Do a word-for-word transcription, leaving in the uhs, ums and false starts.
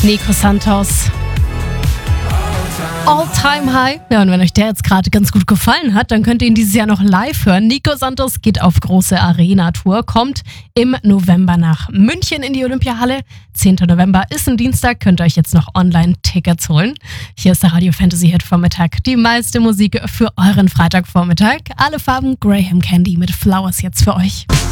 Nico Santos. All Time High. Ja, und wenn euch der jetzt gerade ganz gut gefallen hat, dann könnt ihr ihn dieses Jahr noch live hören. Nico Santos geht auf große Arena-Tour, kommt im November nach München in die Olympiahalle. zehnter November ist ein Dienstag, könnt ihr euch jetzt noch Online-Tickets holen. Hier ist der Radio Fantasy Hit Vormittag. Die meiste Musik für euren Freitagvormittag. Alle Farben Graham Candy mit Flowers jetzt für euch.